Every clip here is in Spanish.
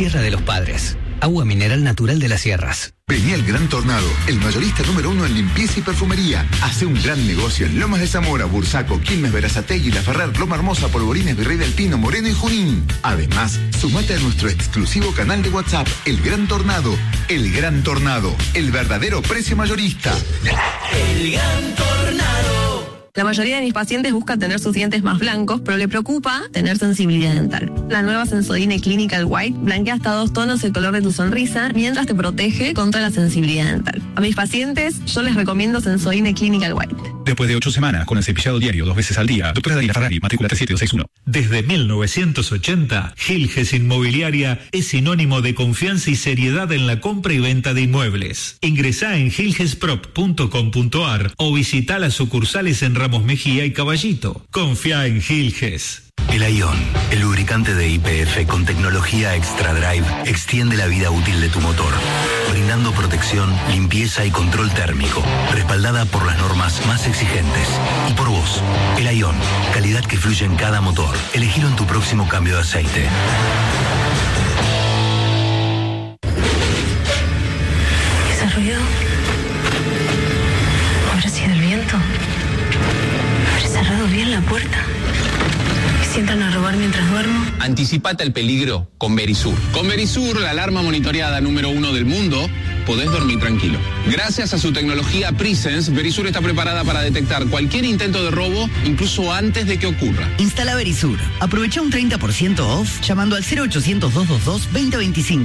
Sierra de los Padres. Agua mineral natural de las sierras. Vení al Gran Tornado, el mayorista número 1 en limpieza y perfumería. Hace un gran negocio en Lomas de Zamora, Bursaco, Quilmes, Berazategui, La Ferrer, Loma Hermosa, Polvorines, Virrey del Pino, Moreno y Junín. Además, sumate a nuestro exclusivo canal de WhatsApp, El Gran Tornado. El Gran Tornado, el verdadero precio mayorista. El Gran Tornado. La mayoría de mis pacientes busca tener sus dientes más blancos, pero le preocupa tener sensibilidad dental. La nueva Sensodyne Clinical White blanquea hasta 2 tonos el color de tu sonrisa, mientras te protege contra la sensibilidad dental. A mis pacientes, yo les recomiendo Sensodyne Clinical White. Después de 8 semanas con el cepillado diario 2 veces al día, doctora Daniela Ferrari, matrícula 37261. Desde 1980, Gilges Inmobiliaria es sinónimo de confianza y seriedad en la compra y venta de inmuebles. Ingresá en gilgesprop.com.ar o visita las sucursales en Ramos Mejía y Caballito. Confía en Gilges. El Ion, el lubricante de YPF con tecnología Extra Drive, extiende la vida útil de tu motor, brindando protección, limpieza y control térmico, respaldada por las normas más exigentes. Y por vos, el Ion, calidad que fluye en cada motor. Elegilo en tu próximo cambio de aceite. ¿Ese ruido? ¿Habrá sido el viento? ¿Habré cerrado bien la puerta? ¿Si entran a robar mientras duermo? Anticipate al peligro con Verisur. Con Verisur, la alarma monitoreada número 1 del mundo, podés dormir tranquilo. Gracias a su tecnología Presence, Verisur está preparada para detectar cualquier intento de robo, incluso antes de que ocurra. Instala Verisur. Aprovecha un 30% off llamando al 0800-222-2025.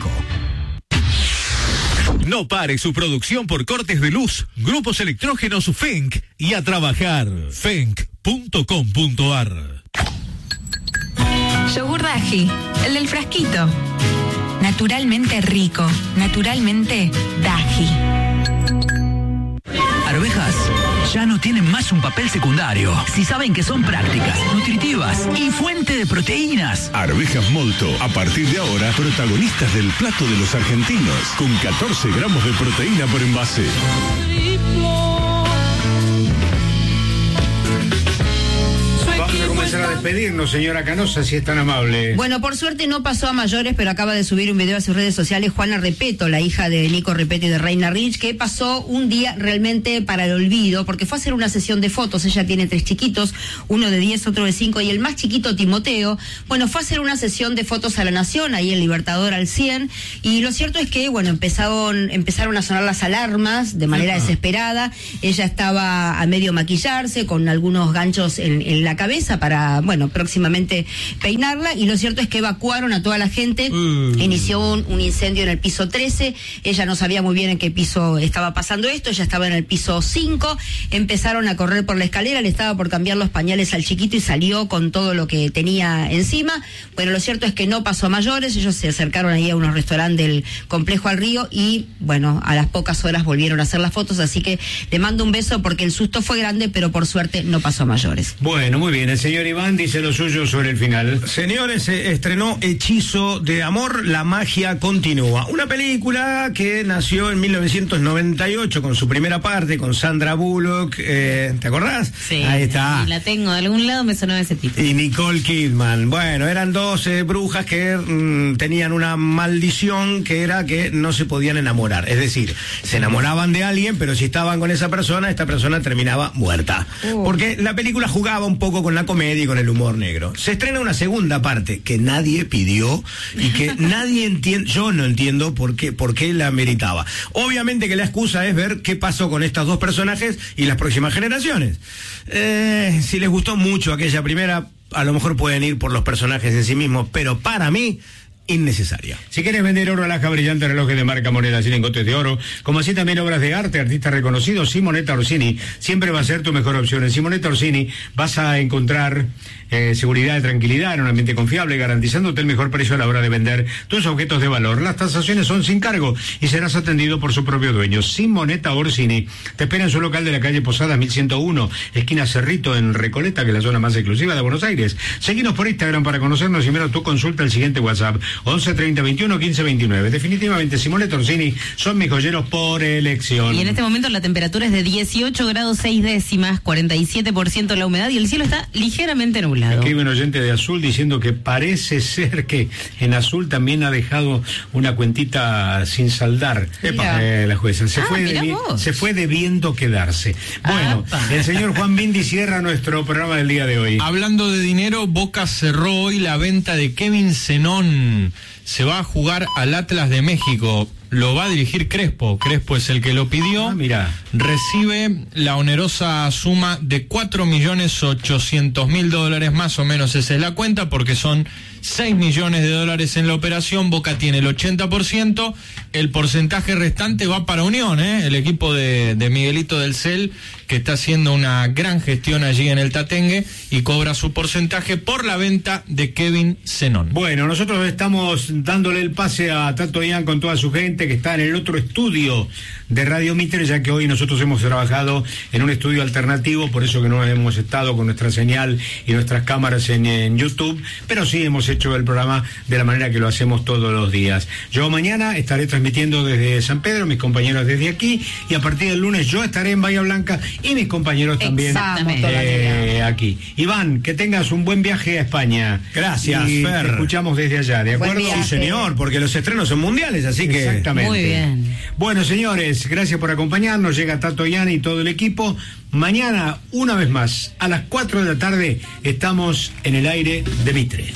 No pare su producción por cortes de luz. Grupos Electrógenos FENC y a trabajar. FENC.com.ar. Yogur Daji, el del frasquito. Naturalmente rico, naturalmente Daji. Arvejas ya no tienen más un papel secundario. Si saben que son prácticas, nutritivas y fuente de proteínas. Arvejas Molto, a partir de ahora, protagonistas del plato de los argentinos, con 14 gramos de proteína por envase. Vamos a comenzar a despedirnos, señora Canosa, si es tan amable. Bueno, por suerte no pasó a mayores, pero acaba de subir un video a sus redes sociales Juana Repeto, la hija de Nico Repeto y de Reina Rich, que pasó un día realmente para el olvido, porque fue a hacer una sesión de fotos. Ella tiene 3 chiquitos, uno de 10, otro de 5, y el más chiquito, Timoteo, bueno, fue a hacer una sesión de fotos a La Nación, ahí en Libertador al 100, y lo cierto es que, bueno, empezaron a sonar las alarmas de manera desesperada. Ella estaba a medio maquillarse, con algunos ganchos en la cabeza para, bueno, próximamente peinarla, y lo cierto es que evacuaron a toda la gente. Inició un incendio en el piso 13, ella no sabía muy bien en qué piso estaba pasando esto, ella estaba en el piso 5, empezaron a correr por la escalera, le estaba por cambiar los pañales al chiquito y salió con todo lo que tenía encima. Bueno, lo cierto es que no pasó a mayores, ellos se acercaron ahí a unos restaurantes del complejo al río y, bueno, a las pocas horas volvieron a hacer las fotos, así que le mando un beso porque el susto fue grande, pero por suerte no pasó a mayores. Bueno, muy bien, el señor Iván dice lo suyo sobre el final. Señores, se estrenó Hechizo de Amor, la magia continúa. Una película que nació en 1998 con su primera parte, con Sandra Bullock, ¿te acordás? Sí. Ahí está. La tengo, de algún lado me sonó ese título. Y Nicole Kidman. Bueno, eran 2 brujas que tenían una maldición que era que no se podían enamorar. Es decir, se enamoraban de alguien, pero si estaban con esa persona, esta persona terminaba muerta. Porque la película jugaba un poco con la comedia y con el humor negro. Se estrena una segunda parte que nadie pidió y que nadie entiende. Yo no entiendo por qué la meritaba. Obviamente que la excusa es ver qué pasó con estos 2 personajes y las próximas generaciones. Si les gustó mucho aquella primera, a lo mejor pueden ir por los personajes en sí mismos, pero para mí, innecesaria. Si quieres vender oro, alhaja brillante, relojes de marca, monedas y lingotes de oro, como así también obras de arte, artistas reconocidos, Simonetta Orsini siempre va a ser tu mejor opción. En Simonetta Orsini vas a encontrar seguridad y tranquilidad en un ambiente confiable, garantizándote el mejor precio a la hora de vender tus objetos de valor. Las tasaciones son sin cargo y serás atendido por su propio dueño. Simonetta Orsini te espera en su local de la calle Posadas 1101, esquina Cerrito, en Recoleta, que es la zona más exclusiva de Buenos Aires. Seguinos por Instagram para conocernos y ver tu consulta al siguiente WhatsApp: 11 30 21 15 29. Definitivamente, Simonetta Orsini son mis joyeros por elección. Y en este momento la temperatura es de 18 grados 6 décimas, 47% la humedad y el cielo está ligeramente nublado. Aquí hay un oyente de Azul diciendo que parece ser que en Azul también ha dejado una cuentita sin saldar la jueza. Se fue debiendo quedarse. Bueno, el señor Juan Bindi cierra nuestro programa del día de hoy. Hablando de dinero, Boca cerró hoy la venta de Kevin Zenón. Se va a jugar al Atlas de México. Lo va a dirigir Crespo. Crespo es el que lo pidió. Mira. Recibe la onerosa suma de $4.800.000, más o menos esa es la cuenta, porque son $6 millones en la operación. Boca tiene el 80%, el porcentaje restante va para Unión, el equipo de Miguelito del Cel, que está haciendo una gran gestión allí en el Tatengue y cobra su porcentaje por la venta de Kevin Zenón. Bueno, nosotros estamos dándole el pase a Tato Ian con toda su gente que está en el otro estudio de Radio Mitre, ya que hoy nosotros hemos trabajado en un estudio alternativo, por eso que no hemos estado con nuestra señal y nuestras cámaras en YouTube, pero sí hemos hecho el programa de la manera que lo hacemos todos los días. Yo mañana estaré transmitiendo desde San Pedro, mis compañeros desde aquí, y a partir del lunes yo estaré en Bahía Blanca y mis compañeros también aquí. Iván, que tengas un buen viaje a España. Gracias, y Fer. Te escuchamos desde allá, ¿de acuerdo? Sí, señor, porque los estrenos son mundiales, así que... Exactamente. Muy bien. Bueno, señores, gracias por acompañarnos. Llega Tato Ian y todo el equipo. Mañana, una vez más, a las 4 de la tarde, estamos en el aire de Mitre.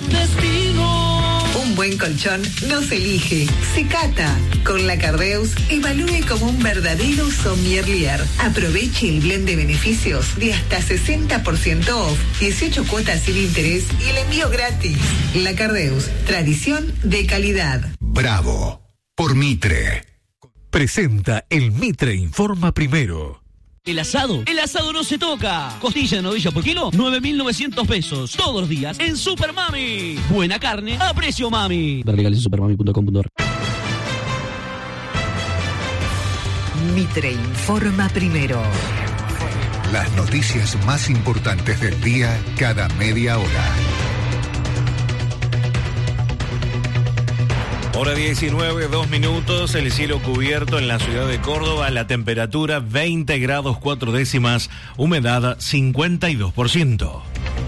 Un buen colchón no se elige, se cata. Con la Cardeus, evalúe como un verdadero sommelier. Aproveche el blend de beneficios de hasta 60% off, 18 cuotas sin interés y el envío gratis. La Cardeus, tradición de calidad. Bravo, por Mitre. Presenta el Mitre Informa Primero. El asado no se toca. Costilla de novilla por kilo, 9.900 pesos. Todos los días en Super Mami. Buena carne a precio mami. Ver legales en supermami.com.ar. Mitre Informa Primero. Las noticias más importantes del día cada media hora. Hora 19, 2 minutos, el cielo cubierto en la ciudad de Córdoba, la temperatura 20 grados 4 décimas, humedad 52%.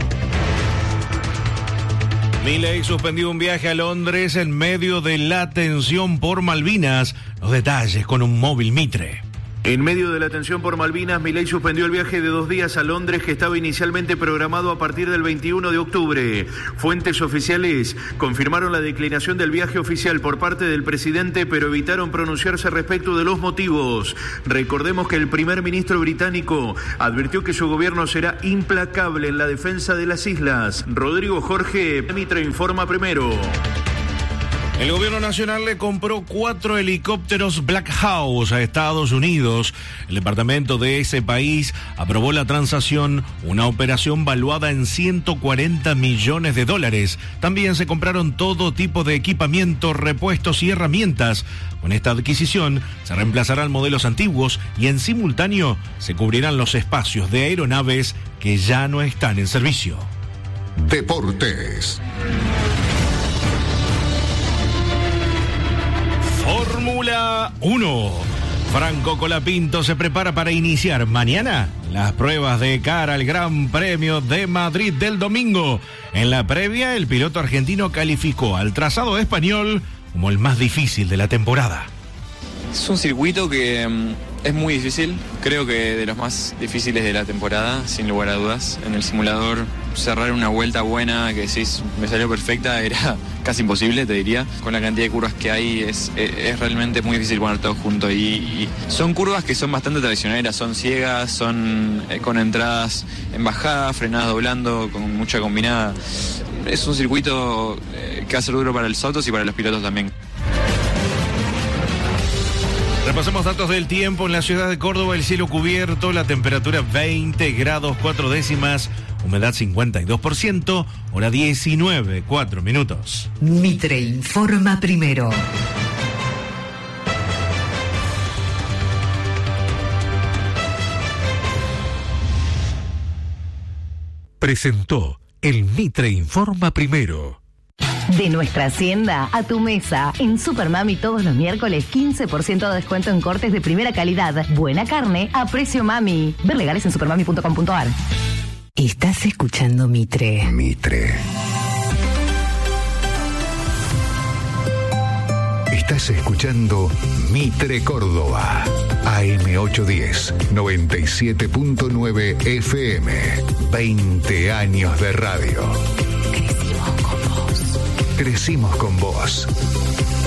Milei suspendió un viaje a Londres en medio de la tensión por Malvinas. Los detalles con un móvil Mitre. En medio de la tensión por Malvinas, Milei suspendió el viaje de 2 días a Londres que estaba inicialmente programado a partir del 21 de octubre. Fuentes oficiales confirmaron la declinación del viaje oficial por parte del presidente, pero evitaron pronunciarse respecto de los motivos. Recordemos que el primer ministro británico advirtió que su gobierno será implacable en la defensa de las islas. Rodrigo Jorge, Mitre Informa Primero. El gobierno nacional le compró 4 helicópteros Black Hawk a Estados Unidos. El departamento de ese país aprobó la transacción, una operación valuada en $140 millones. También se compraron todo tipo de equipamiento, repuestos y herramientas. Con esta adquisición se reemplazarán modelos antiguos y en simultáneo se cubrirán los espacios de aeronaves que ya no están en servicio. Deportes. Fórmula 1. Franco Colapinto se prepara para iniciar mañana las pruebas de cara al Gran Premio de Madrid del domingo. En la previa, el piloto argentino calificó al trazado español como el más difícil de la temporada. Es un circuito que es muy difícil, creo que de los más difíciles de la temporada, sin lugar a dudas. En el simulador, cerrar una vuelta buena, que decís, me salió perfecta, era casi imposible, te diría. Con la cantidad de curvas que hay, es realmente muy difícil poner todo junto. Y son curvas que son bastante traicioneras, son ciegas, son con entradas en bajada, frenadas doblando, con mucha combinada. Es un circuito que va a ser duro para los autos y para los pilotos también. Repasemos datos del tiempo. En la ciudad de Córdoba, el cielo cubierto, la temperatura 20 grados 4 décimas, humedad 52%, hora 19, 4 minutos. Mitre Informa Primero. Presentó el Mitre Informa Primero. De nuestra hacienda a tu mesa. En Supermami todos los miércoles 15% de descuento en cortes de primera calidad. Buena carne a precio mami. Ver legales en supermami.com.ar. Estás escuchando Mitre. Mitre. Estás escuchando Mitre Córdoba. AM810, 97.9 FM. 20 años de radio. Crecimos con vos.